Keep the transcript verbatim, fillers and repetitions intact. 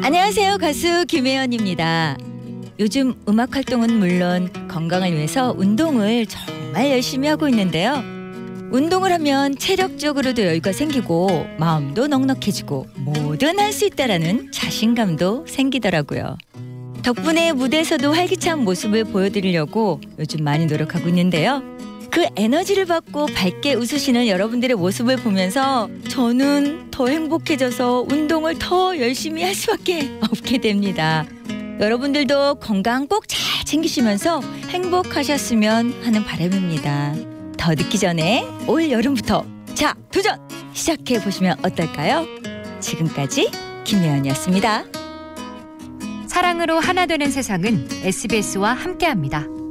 안녕하세요. 가수 김혜연입니다. 요즘 음악 활동은 물론 건강을 위해서 운동을 정말 열심히 하고 있는데요. 운동을 하면 체력적으로도 여유가 생기고 마음도 넉넉해지고 뭐든 할 수 있다라는 자신감도 생기더라고요. 덕분에 무대에서도 활기찬 모습을 보여드리려고 요즘 많이 노력하고 있는데요. 그 에너지를 받고 밝게 웃으시는 여러분들의 모습을 보면서 저는 더 행복해져서 운동을 더 열심히 할 수밖에 없게 됩니다. 여러분들도 건강 꼭 잘 챙기시면서 행복하셨으면 하는 바람입니다. 더 늦기 전에 올 여름부터 자, 도전! 시작해보시면 어떨까요? 지금까지 김혜연이었습니다. 사랑으로 하나 되는 세상은 에스비에스와 함께합니다.